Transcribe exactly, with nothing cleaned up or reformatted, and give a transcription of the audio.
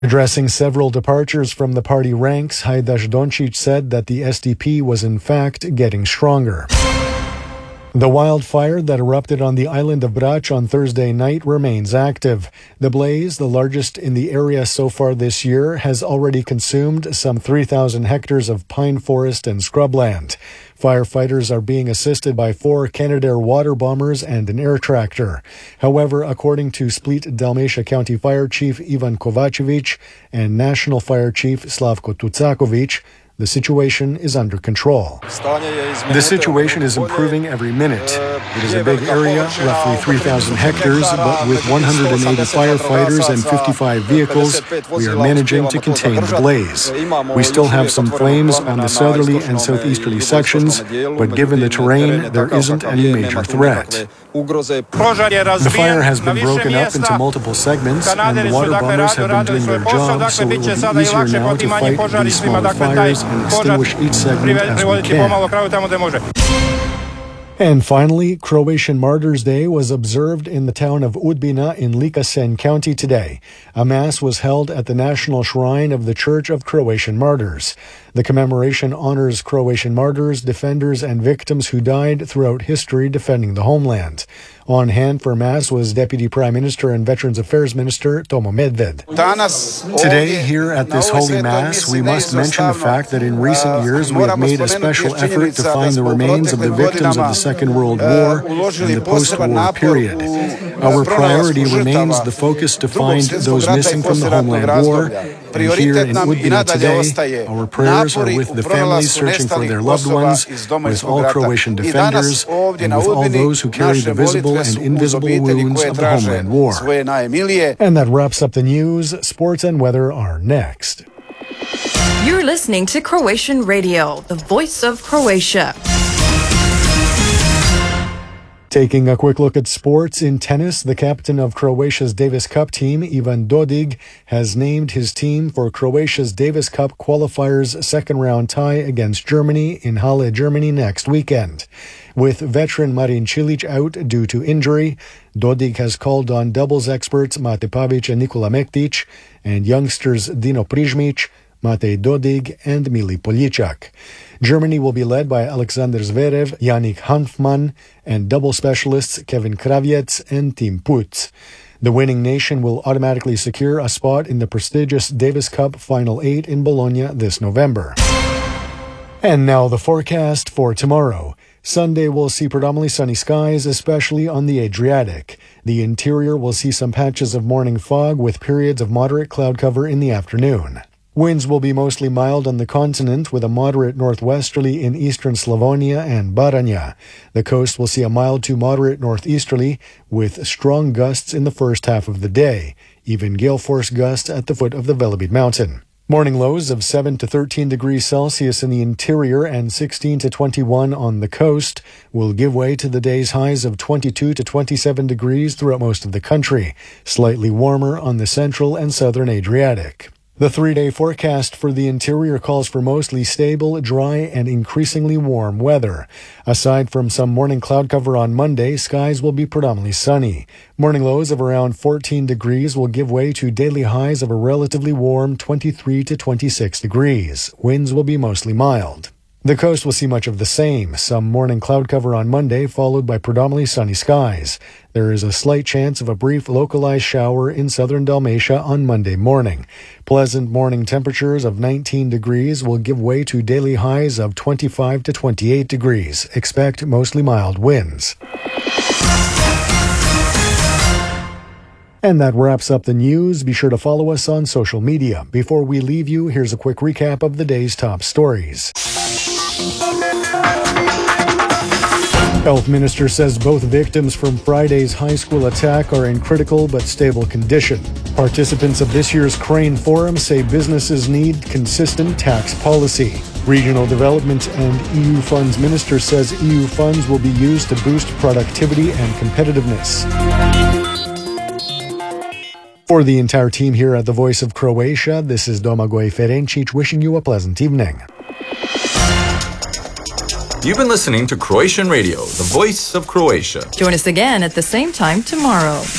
Addressing several departures from the party ranks, Hajdaš Dončić said that the S D P was in fact getting stronger. The wildfire that erupted on the island of Brač on Thursday night remains active. The blaze, the largest in the area so far this year, has already consumed some three thousand hectares of pine forest and scrubland. Firefighters are being assisted by four Canadair water bombers and an air tractor. However, according to Split Dalmatia County Fire Chief Ivan Kovacevic and National Fire Chief Slavko Tucakovic, the situation is under control. The situation is improving every minute. It is a big area, roughly three thousand hectares, but with one hundred eighty firefighters and fifty-five vehicles, we are managing to contain the blaze. We still have some flames on the southerly and southeasterly sections, but given the terrain, there isn't any major threat. The fire has been broken up into multiple segments, and the water bombers have been doing their job, so it will be easier now to fight these smaller fires and extinguish each segment as we can. And finally, Croatian Martyrs' Day was observed in the town of Udbina in Ličko County today. A mass was held at the National Shrine of the Church of Croatian Martyrs. The commemoration honors Croatian martyrs, defenders, and victims who died throughout history defending the homeland. On hand for Mass was Deputy Prime Minister and Veterans Affairs Minister Tomo Medved. Today, here at this Holy Mass, we must mention the fact that in recent years we have made a special effort to find the remains of the victims of the Second World War and the post-war period. Our priority remains the focus to find those missing from the Homeland War. And here in Udbina today, our prayers are with the families searching for their loved ones, with all Croatian defenders, and with all those who carry the visible and invisible wounds of the Homeland War. And that wraps up the news. Sports and weather are next. You're listening to Croatian Radio, the voice of Croatia. Taking a quick look at sports in tennis, the captain of Croatia's Davis Cup team, Ivan Dodig, has named his team for Croatia's Davis Cup qualifiers' second-round tie against Germany in Halle, Germany next weekend. With veteran Marin Cilic out due to injury, Dodig has called on doubles experts Mate Pavic and Nikola Mektic and youngsters Dino Prižmic, Matej Dodig, and Mili Poljičak. Germany will be led by Alexander Zverev, Yannick Hanfmann, and double specialists Kevin Krawiec and Tim Puc. The winning nation will automatically secure a spot in the prestigious Davis Cup Final Eight in Bologna this November. And now the forecast for tomorrow. Sunday will see predominantly sunny skies, especially on the Adriatic. The interior will see some patches of morning fog with periods of moderate cloud cover in the afternoon. Winds will be mostly mild on the continent with a moderate northwesterly in eastern Slavonia and Baranja. The coast will see a mild to moderate northeasterly with strong gusts in the first half of the day, even gale force gusts at the foot of the Velebit mountain. Morning lows of seven to thirteen degrees Celsius in the interior and sixteen to twenty-one on the coast will give way to the day's highs of twenty-two to twenty-seven degrees throughout most of the country, slightly warmer on the central and southern Adriatic. The three-day forecast for the interior calls for mostly stable, dry, and increasingly warm weather. Aside from some morning cloud cover on Monday, skies will be predominantly sunny. Morning lows of around fourteen degrees will give way to daily highs of a relatively warm twenty-three to twenty-six degrees. Winds will be mostly mild. The coast will see much of the same. Some morning cloud cover on Monday, followed by predominantly sunny skies. There is a slight chance of a brief localized shower in southern Dalmatia on Monday morning. Pleasant morning temperatures of nineteen degrees will give way to daily highs of twenty-five to twenty-eight degrees. Expect mostly mild winds. And that wraps up the news. Be sure to follow us on social media. Before we leave you, here's a quick recap of the day's top stories. Health Minister says both victims from Friday's high school attack are in critical but stable condition. Participants of this year's Crane Forum say businesses need consistent tax policy. Regional Development and E U Funds Minister says E U funds will be used to boost productivity and competitiveness. For the entire team here at the Voice of Croatia, this is Domagoj Ferencic wishing you a pleasant evening. You've been listening to Croatian Radio, the voice of Croatia. Join us again at the same time tomorrow.